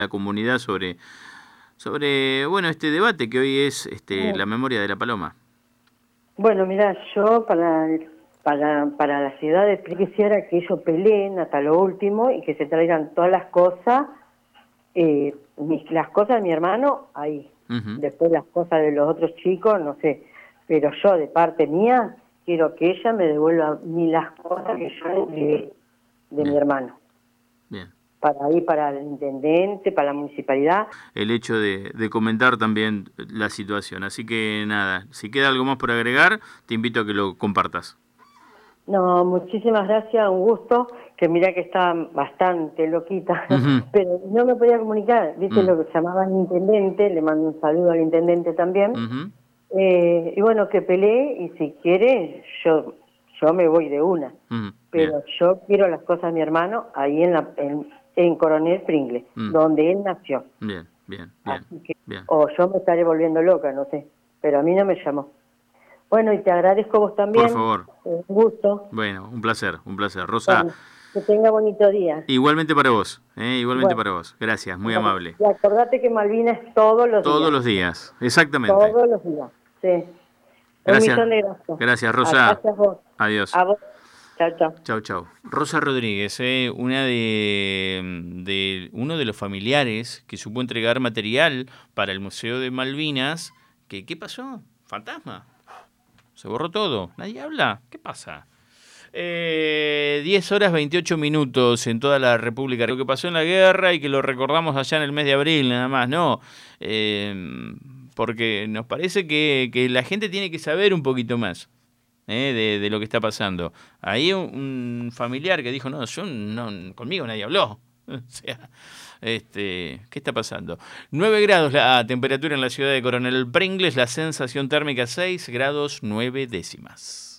la comunidad sobre bueno, este debate que hoy es la memoria de la paloma. Bueno, mira, yo para la ciudad de Pri quisiera que ellos peleen hasta lo último y que se traigan todas las cosas, las cosas de mi hermano ahí. Ujú. Después las cosas de los otros chicos, no sé. Pero yo, de parte mía, quiero que ella me devuelva a mí las cosas que yo le entregué de mi Bien, hermano. bien. Para ir para el intendente, para la municipalidad. El hecho de comentar también la situación. Así que nada, si queda algo más por agregar, te invito a que lo compartas. No, muchísimas gracias, un gusto, que mira que está bastante loquita, Ujú. pero no me podía comunicar, viste Mm. lo que llamaba al intendente, le mando un saludo al intendente también, Ujú. y bueno, que pelee y si quiere, yo me voy de una, Ujú. Bien. pero yo quiero las cosas de mi hermano ahí en Coronel Pringles, Mm. donde él nació, Bien, bien, bien, así que, bien. o yo me estaré volviendo loca, no sé, pero a mí no me llamó. Bueno, y te agradezco vos Por también, favor. un gusto. Bueno, un placer, un placer. Rosa, Bueno, que tenga bonito día. igualmente para vos, igualmente Bueno, para vos. Gracias, muy bueno, amable. y acordate que Malvinas es todos los Todos días, los días, exactamente. todos los días. Sí. Un Gracias, millón de gracias. gracias, Ah, Rosa. gracias vos. Adiós. A vos. Chao, chao. Chau, chau. Rosa Rodríguez, una de uno de los familiares que supo entregar material para el Museo de Malvinas. ¿Qué pasó? Fantasma. Se borró todo. Nadie habla. ¿Qué pasa? 10 horas 28 minutos en toda la República. Lo que pasó en la guerra y que lo recordamos allá en el mes de abril, nada más, ¿no? Eh, Porque nos parece que la gente tiene que saber un poquito más. De lo que está pasando. Ahí un familiar que dijo, no, yo no, conmigo nadie habló. O sea, ¿qué está pasando? 9 grados la temperatura en la ciudad de Coronel Pringles, la sensación térmica 6 grados 9 décimas.